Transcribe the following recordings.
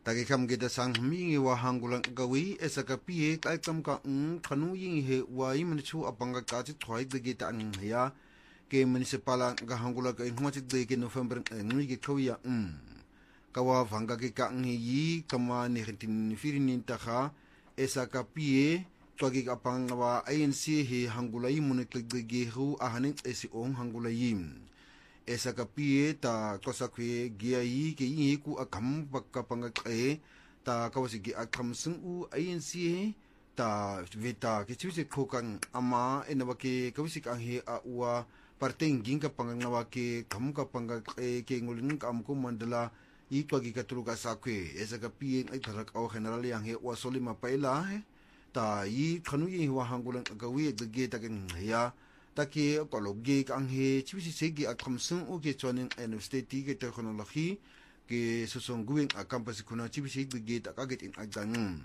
Taki kam kita sang mingi wa hangulang gawi esaka pie kai kam ka kanu ying he wa iman chu apanga ka chi thwai de kita an ya ke municipal ga hangula ka hma chi de ke November ngi ke khawya kawa vanga ke ka ngi yi kama ni hintin firin ta kha esaka pie twagi apanga wa ANC he hangula yi mun ke de hu ahanin esi on hangula yim esaka pie ta kosa kwe gia yi ke yi ku akam bakka panga e ta kawasi gi akam sung u ANC ta veta ke chuse khokan ama enawa ke kawasi ka he a uwa parteng ginga panga nawa ke kam ka panga e ke ngulin kam ko mandala I twagi ka tru ka sakwe esaka pie ai tharak au general yang he wa solima paila ta yi khanu yi wa hangulan gawi de ge ta ken ya Taki ekologi ang he chibisi segi akamsung uke choning university ke teknologi ke susungguing akampasi kuna chibisi bigi takagit in agdangun.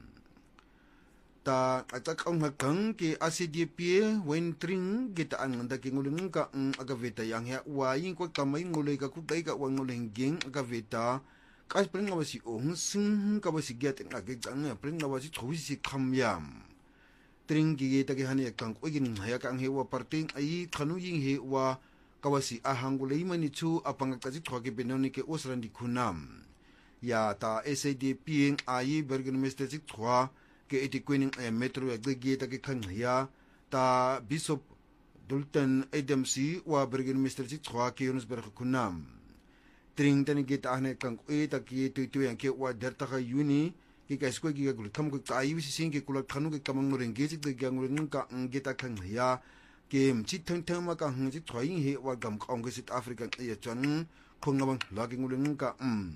Ta atak ang hakang ke ACDP wentring kita ang daki ngulung ka ang agaveta yang he waing ko kamay ngulay ka kutay ka wang ngulay ging agaveta kas pring ngawasi ong sing kabasi get in agdang pring ngawasi chawisi kamyam. Tring gigi taki hani kang ogin haya kang hewa parting ai khanu ying he wa kawasi ahangulay manichu apangakazi thwagi benoni ke osrandi khunam ya ta SADP ai Burgermeister sik thwa ke etikwening metro gigi taki khang haya ta Bishop Dulton Adamsi wa Burgermeister sik thwa ke Johannesburg khunam tring tani gita hane kang taki tu yang ke wa derta Juni Kika skwe kika kulit kamu kika ayu si sing kika kanu kika mangurin gejik de gangurin ka ngeta kang ya game chit tang tang ma ka ngji twaing he wa gam ka ong South Africa ya chan khong ngabang lagi ngurin ka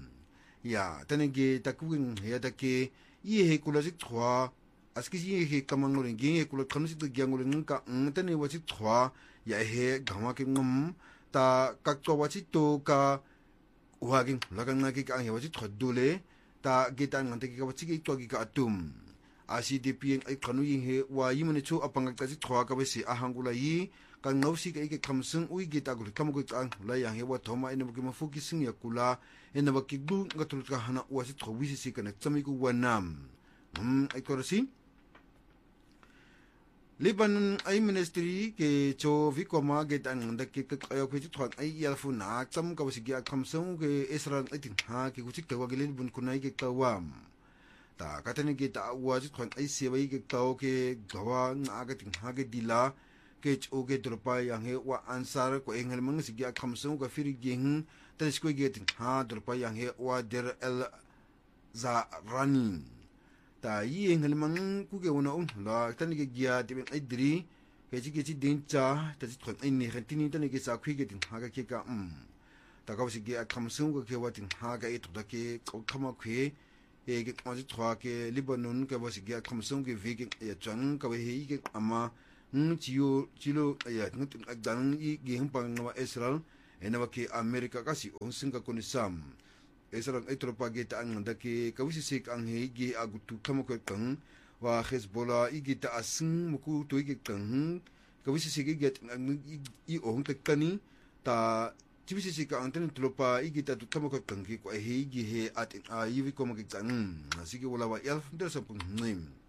ya tane ge takuing ya take ye he kula sik thwa aski ye he kamangurin ge kula kanu sik de gangurin ka tane wa sik thwa ya he gama ke ngum ta kakto wa sik to ka waging lagang na kika ang ya wa sik thwadule ta gitan ngante ki ka chigi to ki ka atum ACDP ai kanu yin he wa yimne chu apanga ta chi thwa ka besi ahangula yi ka ngausi ka ke khamsung ui gita gul kam ko ta la yang he wa thoma ene ki mafuki sing ya kula ene ba ki bu ngatul ka hana wa si thwi si ka na chami ku wanam ai korasi Lebanon ai ministry ke cho vikoma gitan ngante ki ka ayo ki thwa ai ya fu na cham ka besi ya khamsung ke Israel ai tin ha ki ku chik ta wa gilil bun kunai ke tawam ta katani ke ta wa ji thwan ai sebai ke taw ke gawa nga ga tin ha ke dila ke cho ke dropa yang he wa ansar ko engel mang si ya khamsung ka fir geng ta sko ge tin ha dropa yang he wa der el zarani ta yi engel mang ku ke wona la tani ke gia ti ben ai dri ke ji din cha ta ji thwan ai ni khantini tani ke sa khwi ke tin ha ga ke ka ta ka si ge khamsung ko ke wa tin ha ga it da ke ko khama khwe e ge ma ji thwa ke Lebanon ke wa si ge khamsung ke ve ke ya chang ka we hi ke ama chilo ya ngut agdan i ge hum pang na Israel ena wa ke America ka si on singa ko ni sam Israel ai tropa ge ta ang da ke ka wi si ang he ge agutu khama ko kang wa Hezbollah i ge ta asing mu ku to ge kang ka wi si ge i on te kani ta Chibisi ka anten tropa i ge ta kama ko kang ki ko he ge he at a yivi ko ma ge kang asige wala wa elf der sa pun nim